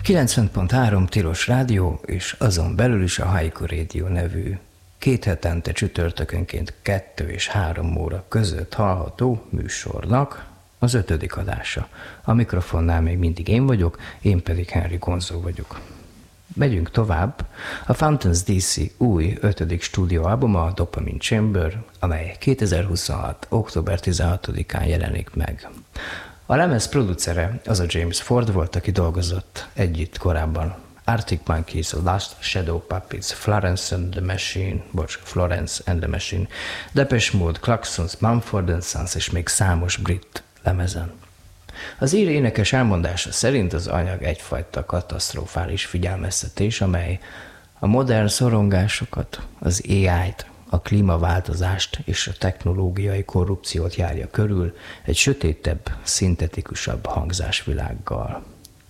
90.3 Tilos Rádió, és azon belül is a Haiku Radio nevű 2 hetente csütörtökönként 2 és 3 óra között hallható műsornak az 5. adása. A mikrofonnál még mindig én vagyok, én pedig Henry Gonzó vagyok. Megyünk tovább. A Fountains DC új 5. stúdióalbuma, a Dopamine Chamber, amely 2026. október 16-án jelenik meg. A lemez producere az a James Ford volt, aki dolgozott együtt korábban Arctic Monkeys, Last Shadow Puppets, Florence and the Machine, Depeche Mode, Klaxons, Mumford & Sons és még számos brit lemezen. Az ír énekes elmondása szerint az anyag egyfajta katasztrofális figyelmeztetés, amely a modern szorongásokat, az AI-t, a klímaváltozást és a technológiai korrupciót járja körül egy sötétebb, szintetikusabb hangzásvilággal.